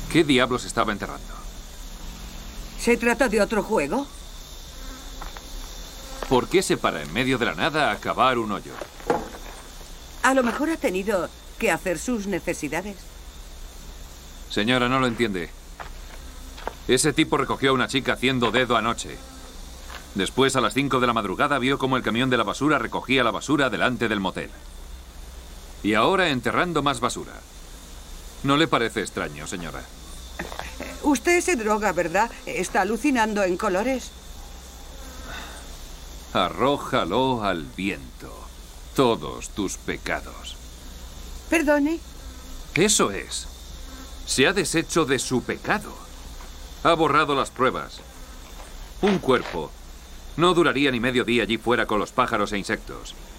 ¿Qué diablos estaba enterrando? ¿Se trata de otro juego? ¿Por qué se para en medio de la nada a cavar un hoyo? A lo mejor ha tenido que hacer sus necesidades. Señora, no lo entiende. Ese tipo recogió a una chica haciendo dedo anoche. Después, a las 5 de la madrugada, vio cómo el camión de la basura recogía la basura delante del motel. Y ahora enterrando más basura. ¿No le parece extraño, señora? Usted se droga, ¿verdad? Está alucinando en colores. Arrójalo al viento. Todos tus pecados. Perdone. Eso es. Se ha deshecho de su pecado. Ha borrado las pruebas. Un cuerpo no duraría ni medio día allí fuera con los pájaros e insectos.